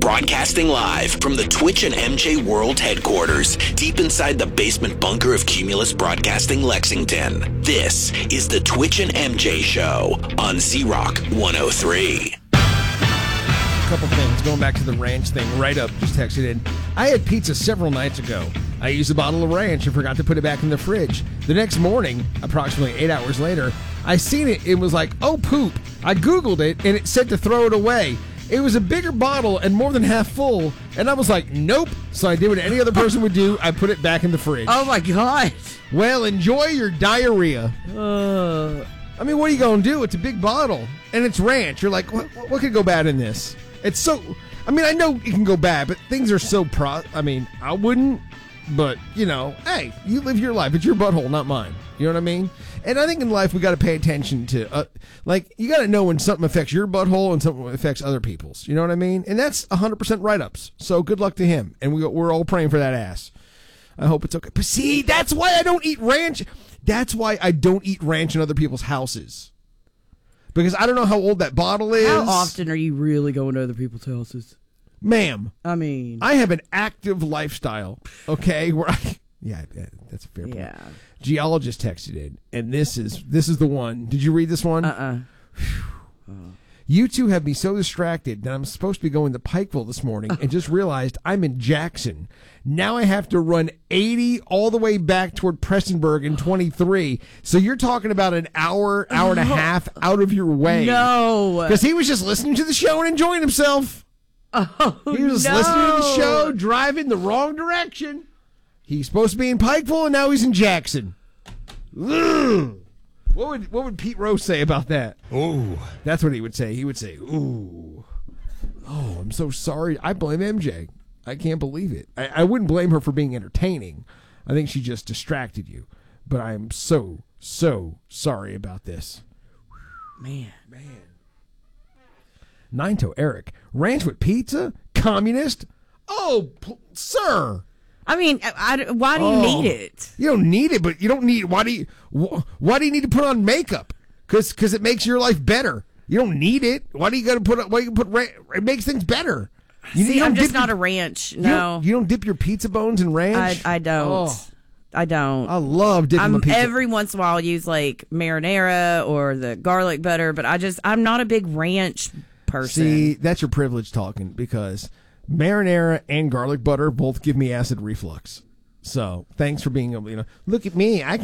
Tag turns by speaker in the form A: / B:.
A: Broadcasting live from the Twitch and MJ World headquarters, deep inside the basement bunker of Cumulus Broadcasting Lexington. This is the Twitch and MJ Show on Z-Rock 103.
B: Couple things. Going back to the ranch thing, right up, just texted in. I had pizza several nights ago. I used a bottle of ranch and forgot to put it back in the fridge. The next morning, approximately 8 hours later, I seen it. It was like, oh, poop. I Googled it, and it said to throw it away. It was a bigger bottle and more than half full, and I was like, nope. So I did what any other person would do. I put it back in the fridge.
C: Oh, my God.
B: Well, enjoy your diarrhea. I mean, what are you going to do? It's a big bottle, and it's ranch. You're like, what could go bad in this? It's so, I mean, I know it can go bad, but things are so I mean, I wouldn't, but, you know, hey, you live your life. It's your butthole, not mine. You know what I mean? And I think in life we got to pay attention to, you got to know when something affects your butthole and something affects other people's. You know what I mean? And that's 100% write-ups. So good luck to him. And we're all praying for that ass. I hope it's okay. But see, that's why I don't eat ranch. That's why I don't eat ranch in other people's houses. Because I don't know how old that bottle is.
C: How often are you really going to other people's houses?
B: Ma'am.
C: I mean,
B: I have an active lifestyle, okay? Yeah, that's a fair point.
C: Yeah.
B: Geologist texted in, and this is the one. Did you read this one? You two have me so distracted that I'm supposed to be going to Pikeville this morning and just realized I'm in Jackson. Now I have to run 80 all the way back toward Prestonburg in 23. So you're talking about an hour and a half out of your way.
C: No.
B: Because he was just listening to the show and enjoying himself. He was listening to the show, driving the wrong direction. He's supposed to be in Pikeville, and now he's in Jackson. Ugh. What would Pete Rose say about that?
D: Ooh.
B: That's what he would say. He would say, ooh. Oh, I'm so sorry. I blame MJ. I can't believe it. I wouldn't blame her for being entertaining. I think she just distracted you. But I am so sorry about this.
C: Man.
B: Ninto Eric. Ranch with pizza? Communist? Oh, sir.
C: I mean, why do you need it?
B: You don't need it, but you don't need. Why do you need to put on makeup? Because it makes your life better. You don't need it. Why do you got to put? Why you put? It makes things better.
C: I'm just not a ranch. No,
B: you don't dip your pizza bones in ranch.
C: I don't.
B: Oh.
C: I don't.
B: I love dipping my pizza.
C: Every once in a while I'll use like marinara or the garlic butter, but I'm not a big ranch person.
B: See, that's your privilege talking, because marinara and garlic butter both give me acid reflux. So thanks for being able to, look at me. I